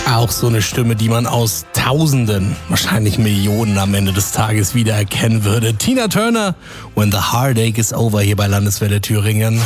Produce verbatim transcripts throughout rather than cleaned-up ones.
Auch so eine Stimme, die man aus Tausenden, wahrscheinlich Millionen am Ende des Tages wiedererkennen würde. Tina Turner, When the Heartache is Over, hier bei Landeswelle Thüringen.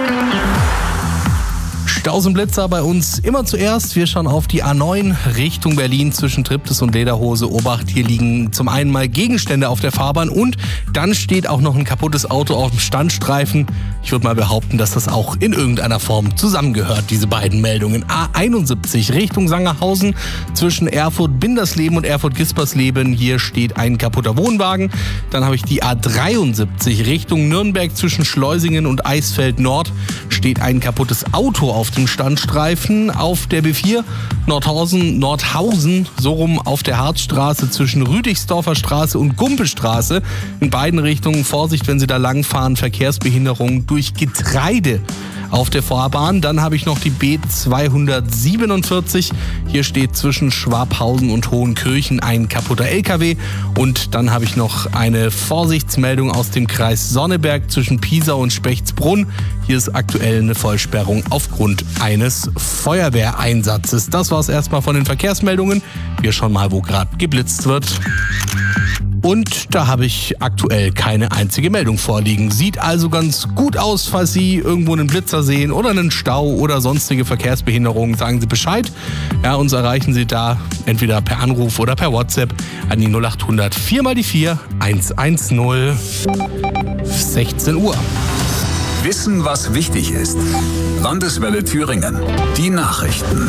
Staus und Blitzer bei uns immer zuerst. Wir schauen auf die A neun Richtung Berlin zwischen Triptis und Lederhose. Obacht, hier liegen zum einen mal Gegenstände auf der Fahrbahn und dann steht auch noch ein kaputtes Auto auf dem Standstreifen. Ich würde mal behaupten, dass das auch in irgendeiner Form zusammengehört, diese beiden Meldungen. A einundsiebzig Richtung Sangerhausen zwischen Erfurt-Bindersleben und Erfurt-Gispersleben. Hier steht ein kaputter Wohnwagen. Dann habe ich die A dreiundsiebzig Richtung Nürnberg zwischen Schleusingen und Eisfeld Nord. Steht ein kaputtes Auto auf dem Standstreifen. Auf der B vier Nordhausen, Nordhausen, so rum auf der Harzstraße zwischen Rüdigsdorfer Straße und Gumpelstraße. In beiden Richtungen Vorsicht, wenn Sie da langfahren, Verkehrsbehinderung durch Getreide auf der Fahrbahn. Dann habe ich noch die B zweihundertsiebenundvierzig. Hier steht zwischen Schwabhausen und Hohenkirchen ein kaputter L K W. Und dann habe ich noch eine Vorsichtsmeldung aus dem Kreis Sonneberg zwischen Pisa und Spechtsbrunn. Hier ist aktuell eine Vollsperrung aufgrund eines Feuerwehreinsatzes. Das war es erstmal von den Verkehrsmeldungen. Wir schauen mal, wo gerade geblitzt wird. Und da habe ich aktuell keine einzige Meldung vorliegen. Sieht also ganz gut aus, falls Sie irgendwo einen Blitzer sehen oder einen Stau oder sonstige Verkehrsbehinderungen. Sagen Sie Bescheid. Ja, uns erreichen Sie da entweder per Anruf oder per WhatsApp an die null acht hundert vier mal die vier eins eins null. sechzehn Uhr. Wissen, was wichtig ist. Landeswelle Thüringen. Die Nachrichten.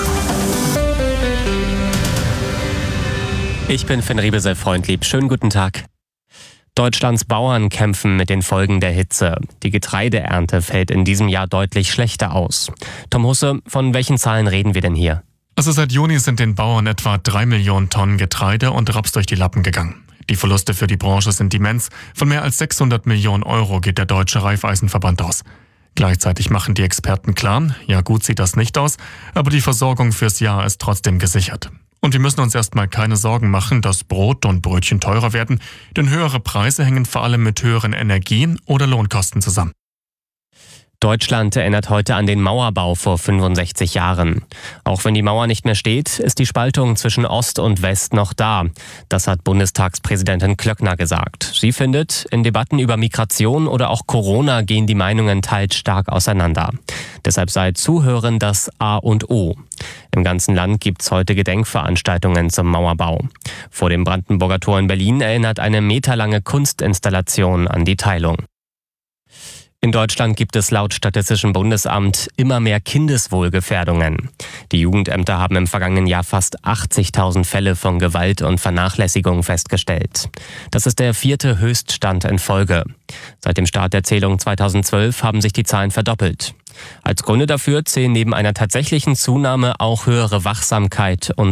Ich bin Finn Riebesel-Freundlieb. Schönen guten Tag. Deutschlands Bauern kämpfen mit den Folgen der Hitze. Die Getreideernte fällt in diesem Jahr deutlich schlechter aus. Tom Husse, von welchen Zahlen reden wir denn hier? Also seit Juni sind den Bauern etwa drei Millionen Tonnen Getreide und Raps durch die Lappen gegangen. Die Verluste für die Branche sind immens. Von mehr als sechshundert Millionen Euro geht der Deutsche Raiffeisenverband aus. Gleichzeitig machen die Experten klar, ja gut sieht das nicht aus, aber die Versorgung fürs Jahr ist trotzdem gesichert. Und wir müssen uns erstmal keine Sorgen machen, dass Brot und Brötchen teurer werden, denn höhere Preise hängen vor allem mit höheren Energie- oder Lohnkosten zusammen. Deutschland erinnert heute an den Mauerbau vor fünfundsechzig Jahren. Auch wenn die Mauer nicht mehr steht, ist die Spaltung zwischen Ost und West noch da. Das hat Bundestagspräsidentin Klöckner gesagt. Sie findet, in Debatten über Migration oder auch Corona gehen die Meinungen teils stark auseinander. Deshalb sei Zuhören das A und O. Im ganzen Land gibt's heute Gedenkveranstaltungen zum Mauerbau. Vor dem Brandenburger Tor in Berlin erinnert eine meterlange Kunstinstallation an die Teilung. In Deutschland gibt es laut Statistischem Bundesamt immer mehr Kindeswohlgefährdungen. Die Jugendämter haben im vergangenen Jahr fast achtzigtausend Fälle von Gewalt und Vernachlässigung festgestellt. Das ist der vierte Höchststand in Folge. Seit dem Start der Zählung zweitausendzwölf haben sich die Zahlen verdoppelt. Als Gründe dafür zählen neben einer tatsächlichen Zunahme auch höhere Wachsamkeit und